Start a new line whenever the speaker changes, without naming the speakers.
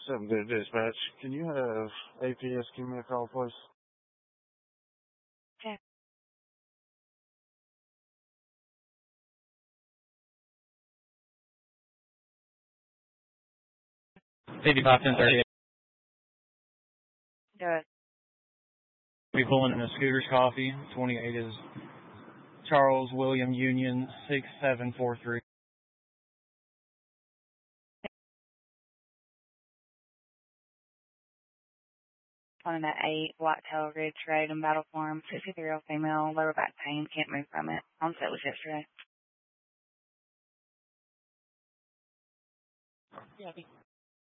Something good dispatch. Can you have APS give me a call, please?
Okay.
$55 1030.
Good.
We pulling in a Scooter's Coffee. 28 is Charles William Union 6743.
On that 8 Whitetail Ridge Road in Battle Farm, 63-year-old female, lower back pain, can't move from it. Onset was yesterday.
Yeah, I think